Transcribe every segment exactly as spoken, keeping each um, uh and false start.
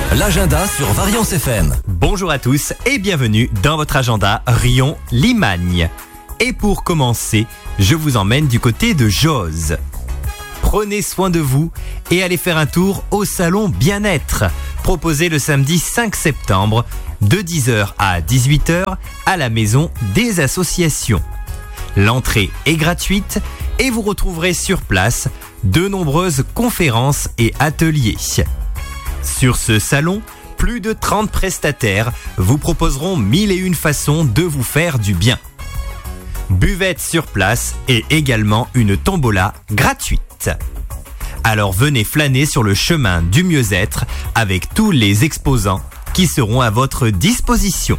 L'agenda sur Variance F M. Bonjour à tous et bienvenue dans votre agenda Riom-Limagne. Et pour commencer, je vous emmène du côté de Joz. Prenez soin de vous et allez faire un tour au salon Bien-être, proposé le samedi cinq septembre de dix heures à dix-huit heures à la maison des associations. L'entrée est gratuite et vous retrouverez sur place de nombreuses conférences et ateliers. Sur ce salon, plus de trente prestataires vous proposeront mille et une façons de vous faire du bien. Buvette sur place et également une tombola gratuite. Alors venez flâner sur le chemin du mieux-être avec tous les exposants qui seront à votre disposition.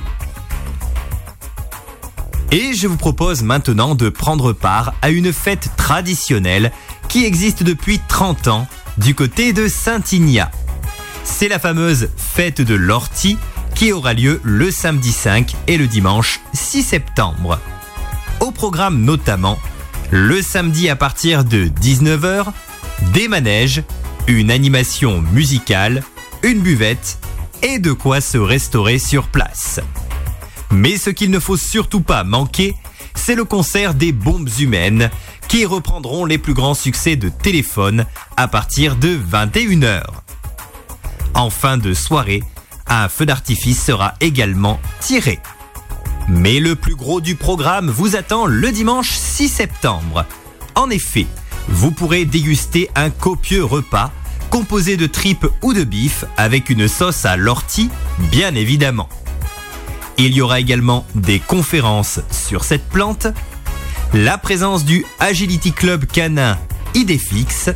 Et je vous propose maintenant de prendre part à une fête traditionnelle qui existe depuis trente ans du côté de Saint-Ignat. C'est la fameuse fête de l'ortie qui aura lieu le samedi cinq et le dimanche six septembre. Au programme notamment, le samedi à partir de dix-neuf heures, des manèges, une animation musicale, une buvette et de quoi se restaurer sur place. Mais ce qu'il ne faut surtout pas manquer, c'est le concert des Bombes Humaines qui reprendront les plus grands succès de Téléphone à partir de vingt et une heures. En fin de soirée, un feu d'artifice sera également tiré. Mais le plus gros du programme vous attend le dimanche six septembre. En effet, vous pourrez déguster un copieux repas composé de tripes ou de bif avec une sauce à l'ortie, bien évidemment. Il y aura également des conférences sur cette plante, la présence du Agility Club canin Idéfix,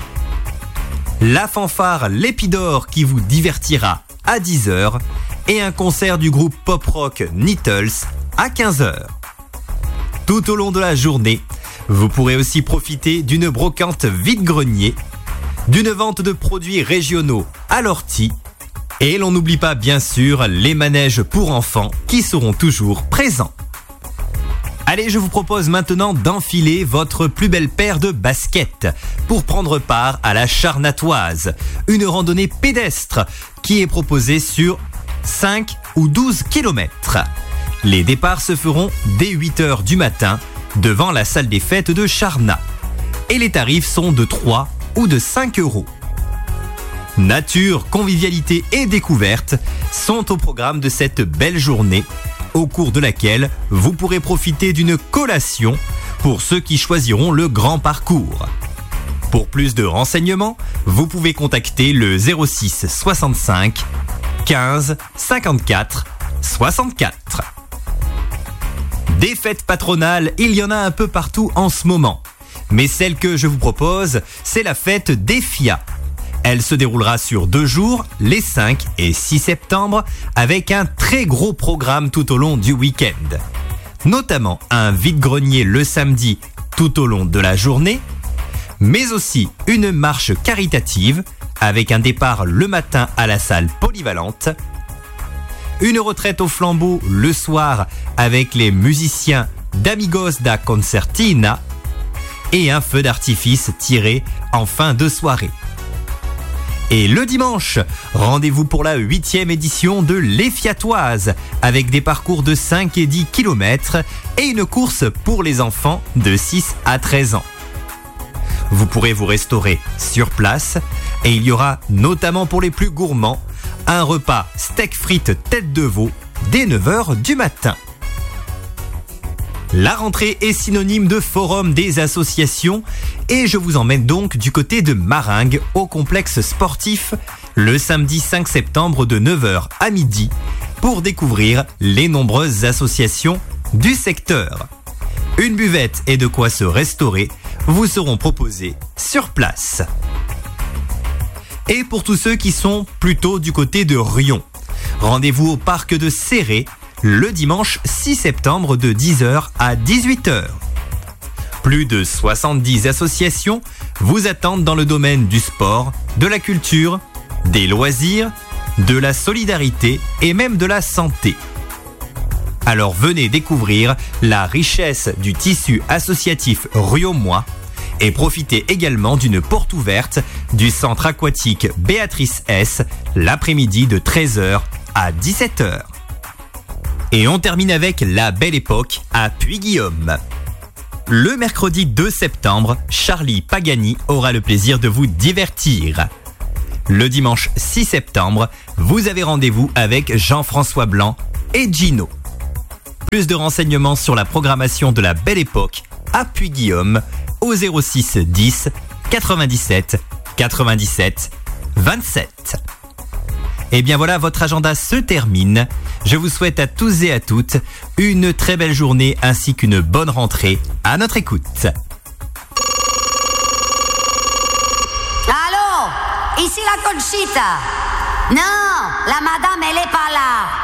la fanfare Lépidor qui vous divertira à dix heures et un concert du groupe pop-rock Needles à quinze heures. Tout au long de la journée, vous pourrez aussi profiter d'une brocante vide-grenier, d'une vente de produits régionaux à l'ortie et l'on n'oublie pas bien sûr les manèges pour enfants qui seront toujours présents. Allez, je vous propose maintenant d'enfiler votre plus belle paire de baskets pour prendre part à la Charnatoise, une randonnée pédestre qui est proposée sur cinq ou douze kilomètres. Les départs se feront dès huit heures du matin devant la salle des fêtes de Charnat et les tarifs sont de trois ou de cinq euros. Nature, convivialité et découverte sont au programme de cette belle journée, au cours de laquelle vous pourrez profiter d'une collation pour ceux qui choisiront le grand parcours. Pour plus de renseignements, vous pouvez contacter le zéro six soixante-cinq quinze cinquante-quatre soixante-quatre. Des fêtes patronales, il y en a un peu partout en ce moment. Mais celle que je vous propose, c'est la fête des F I A. Elle se déroulera sur deux jours, les cinq et six septembre, avec un très gros programme tout au long du week-end. Notamment un vide-grenier le samedi tout au long de la journée, mais aussi une marche caritative avec un départ le matin à la salle polyvalente, une retraite au flambeau le soir avec les musiciens d'Amigos da Concertina et un feu d'artifice tiré en fin de soirée. Et le dimanche, rendez-vous pour la huitième édition de l'Effiatoise avec des parcours de cinq et dix kilomètres et une course pour les enfants de six à treize ans. Vous pourrez vous restaurer sur place et il y aura notamment pour les plus gourmands un repas steak frites tête de veau dès neuf heures du matin. La rentrée est synonyme de forum des associations et je vous emmène donc du côté de Maringues au complexe sportif le samedi cinq septembre de neuf heures à midi pour découvrir les nombreuses associations du secteur. Une buvette et de quoi se restaurer vous seront proposés sur place. Et pour tous ceux qui sont plutôt du côté de Riom, rendez-vous au parc de Céré le dimanche six septembre de dix heures à dix-huit heures. Plus de soixante-dix associations vous attendent dans le domaine du sport, de la culture, des loisirs, de la solidarité et même de la santé. Alors venez découvrir la richesse du tissu associatif riomois Et profitez également d'une porte ouverte du centre aquatique Béatrice S l'après-midi de treize heures à dix-sept heures. Et on termine avec la Belle Époque à Puy-Guillaume. Le mercredi deux septembre, Charlie Pagani aura le plaisir de vous divertir. Le dimanche six septembre, vous avez rendez-vous avec Jean-François Blanc et Gino. Plus de renseignements sur la programmation de la Belle Époque à Puy-Guillaume au zéro six dix quatre-vingt-dix-sept quatre-vingt-dix-sept vingt-sept. Et bien voilà, votre agenda se termine. Je vous souhaite à tous et à toutes une très belle journée ainsi qu'une bonne rentrée à notre écoute. Allô, ici la Conchita. Non, la madame elle est pas là.